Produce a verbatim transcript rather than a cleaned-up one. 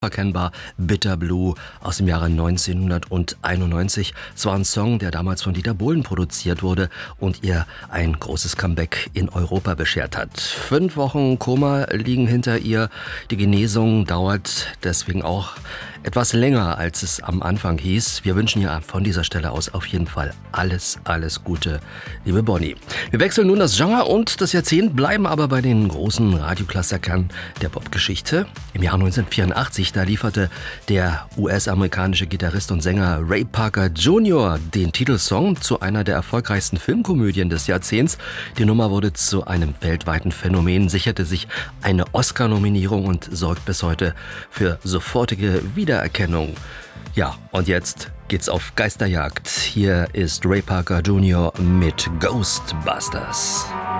Erkennbar Bitter Blue aus dem Jahre neunzehnhunderteinundneunzig. Es war ein Song, der damals von Dieter Bohlen produziert wurde und ihr ein großes Comeback in Europa beschert hat. Fünf Wochen Koma liegen hinter ihr. Die Genesung dauert deswegen auch etwas länger, als es am Anfang hieß. Wir wünschen ihr von dieser Stelle aus auf jeden Fall alles, alles Gute, liebe Bonnie. Wir wechseln nun das Genre und das Jahrzehnt, bleiben aber bei den großen Radioklassikern der Popgeschichte. Im Jahr neunzehnhundertvierundachtzig, da lieferte der U S-amerikanische Gitarrist und Sänger Ray Parker Junior den Titelsong zu einer der erfolgreichsten Filmkomödien des Jahrzehnts. Die Nummer wurde zu einem weltweiten Phänomen, sicherte sich eine Oscar-Nominierung und sorgt bis heute für sofortige Wiedererkennung. Ja, und jetzt geht's auf Geisterjagd. Hier ist Ray Parker Junior mit Ghostbusters.